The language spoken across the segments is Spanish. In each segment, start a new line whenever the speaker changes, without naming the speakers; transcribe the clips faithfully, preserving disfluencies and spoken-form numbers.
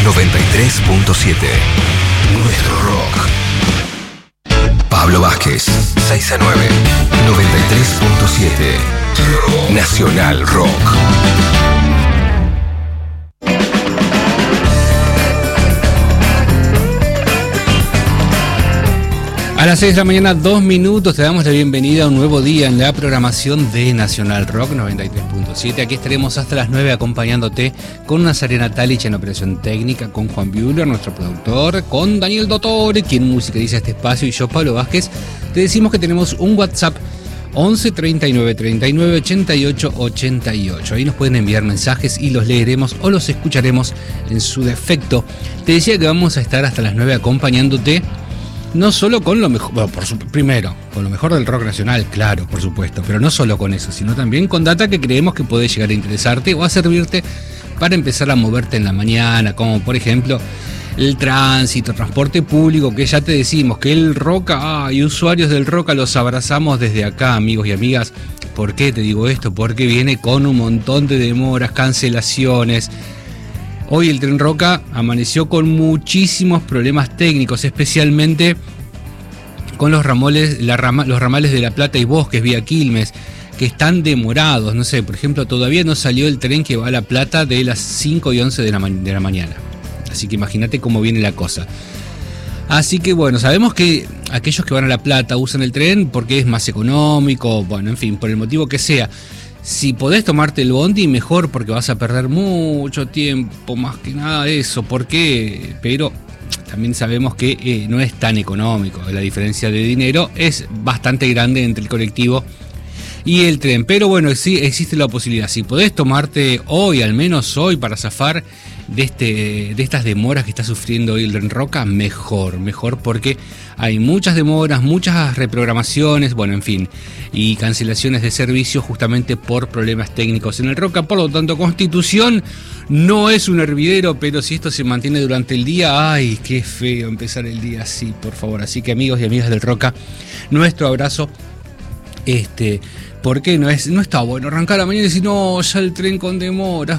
noventa y tres punto siete. Nuestro rock. Pablo Vázquez, seis a nueve, noventa y tres punto siete. Nacional Rock.
A las seis de la mañana, dos minutos, te damos la bienvenida a un nuevo día en la programación de Nacional Rock noventa y tres punto siete. Aquí estaremos hasta las nueve acompañándote con Nazarena Talich en operación técnica, con Juan Buehler, nuestro productor, con Daniel Dottore, quien musicaliza este espacio, y yo, Pablo Vázquez. Te decimos que tenemos un WhatsApp once treinta y nueve treinta y nueve ochenta y ocho ochenta y ocho. Ahí nos pueden enviar mensajes y los leeremos o los escucharemos en su defecto. Te decía que vamos a estar hasta las nueve acompañándote. No solo con lo mejor, bueno, por su, primero, con lo mejor del rock nacional, claro, por supuesto, pero no solo con eso, sino también con data que creemos que puede llegar a interesarte o a servirte para empezar a moverte en la mañana, como por ejemplo el tránsito, transporte público, que ya te decimos que el Roca, ah, y usuarios del Roca los abrazamos desde acá, amigos y amigas. ¿Por qué te digo esto? Porque viene con un montón de demoras, cancelaciones. Hoy el tren Roca amaneció con muchísimos problemas técnicos, especialmente con los ramales, la rama, los ramales de La Plata y Bosques vía Quilmes, que están demorados. No sé, por ejemplo, todavía no salió el tren que va a La Plata de las cinco y once de la, de la mañana. Así que imagínate cómo viene la cosa. Así que bueno, sabemos que aquellos que van a La Plata usan el tren porque es más económico, bueno, en fin, por el motivo que sea. Si podés tomarte el bondi, mejor, porque vas a perder mucho tiempo, más que nada eso. ¿Por qué? Pero también sabemos que eh, no es tan económico. La diferencia de dinero es bastante grande entre el colectivo y el tren. Pero bueno, sí existe la posibilidad. Si podés tomarte hoy, al menos hoy, para zafar de, este, de estas demoras que está sufriendo hoy el tren Roca, mejor, mejor, porque hay muchas demoras, muchas reprogramaciones, bueno, en fin, y cancelaciones de servicios justamente por problemas técnicos en el Roca. Por lo tanto, Constitución no es un hervidero, pero si esto se mantiene durante el día, ay, qué feo empezar el día así, por favor. Así que, amigos y amigas del Roca, nuestro abrazo. Este, ¿por qué no es, no está bueno arrancar a la mañana y decir, no, ya el tren con demoras,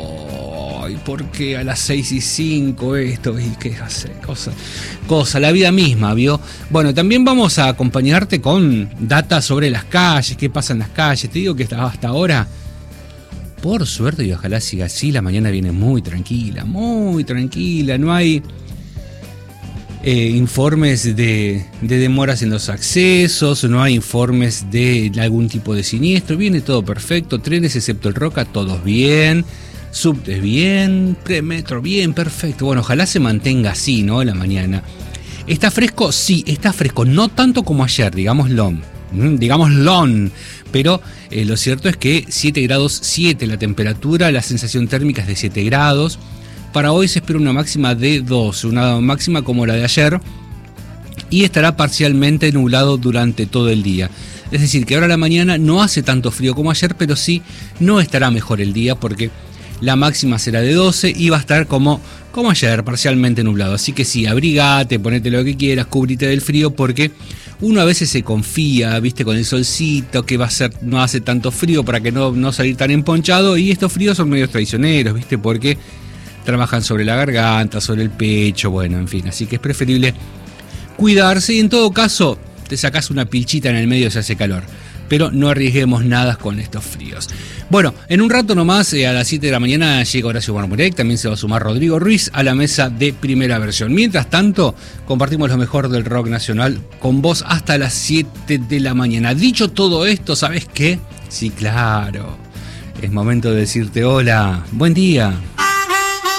po, ¿y por qué a las seis y cinco esto? ¿Y qué hace? Cosa, cosa, la vida misma, ¿vio? Bueno, también vamos a acompañarte con data sobre las calles, qué pasa en las calles. Te digo que hasta ahora, por suerte, y ojalá siga así, la mañana viene muy tranquila, muy tranquila, no hay Eh, informes de, de demoras en los accesos, no hay informes de algún tipo de siniestro, viene todo perfecto, trenes excepto el Roca, todos bien, subtes bien, premetro bien, perfecto. Bueno, ojalá se mantenga así, ¿no? La mañana. ¿Está fresco? Sí, está fresco, no tanto como ayer, digámoslo, digámoslo, pero eh, lo cierto es que siete grados siete la temperatura, la sensación térmica es de siete grados. Para hoy se espera una máxima de doce, una máxima como la de ayer, y estará parcialmente nublado durante todo el día. Es decir, que ahora a la mañana no hace tanto frío como ayer, pero sí no estará mejor el día porque la máxima será de doce y va a estar como, como ayer, parcialmente nublado. Así que sí, abrigate, ponete lo que quieras, cubrite del frío, porque uno a veces se confía, viste, con el solcito, que va a ser, no hace tanto frío para que no, no salir tan emponchado, y estos fríos son medios traicioneros, viste, porque trabajan sobre la garganta, sobre el pecho, bueno, en fin. Así que es preferible cuidarse y en todo caso te sacás una pilchita en el medio si hace calor. Pero no arriesguemos nada con estos fríos. Bueno, en un rato nomás, eh, a las siete de la mañana, llega Horacio Marmurek. También se va a sumar Rodrigo Ruiz a la mesa de primera versión. Mientras tanto, compartimos lo mejor del rock nacional con vos hasta las siete de la mañana. Dicho todo esto, ¿sabés qué? Sí, claro. Es momento de decirte hola, buen día.